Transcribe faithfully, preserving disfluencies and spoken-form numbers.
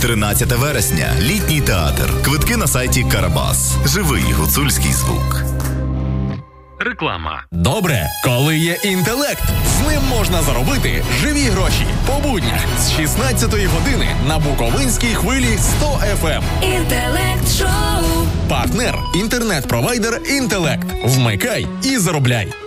тринадцяте вересня. Літній театр. Квитки на сайті Карабас. Живий гуцульський звук. Реклама. Добре, коли є інтелект. З ним можна заробити живі гроші. По буднях з шістнадцятої години на Буковинській хвилі сто еф ем. Інтелект шоу. Партнер – інтернет-провайдер «Інтелект». Вмикай і заробляй.